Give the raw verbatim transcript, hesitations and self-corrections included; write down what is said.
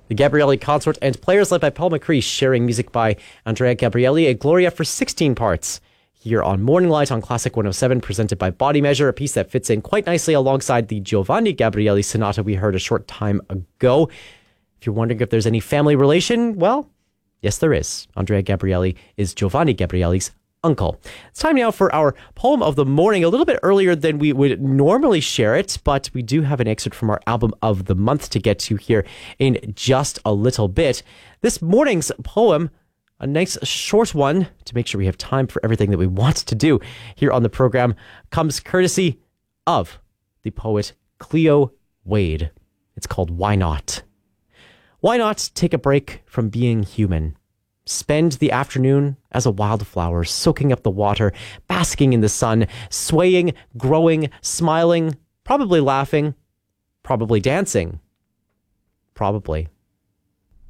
The Gabrielli Consort and players led by Paul McCree, sharing music by Andrea Gabrielli and Gloria for sixteen parts. Here on Morning Light on Classic one oh seven, presented by Body Measure, a piece that fits in quite nicely alongside the Giovanni Gabrielli sonata we heard a short time ago. If you're wondering if there's any family relation, well, yes, there is. Andrea Gabrielli is Giovanni Gabrielli's uncle. It's time now for our poem of the morning, a little bit earlier than we would normally share it, but we do have an excerpt from our album of the month to get to here in just a little bit. This morning's poem, a nice short one to make sure we have time for everything that we want to do here on the program, comes courtesy of the poet Cleo Wade. It's called Why Not? Why not take a break from being human? Spend the afternoon as a wildflower, soaking up the water, basking in the sun, swaying, growing, smiling, probably laughing, probably dancing. Probably.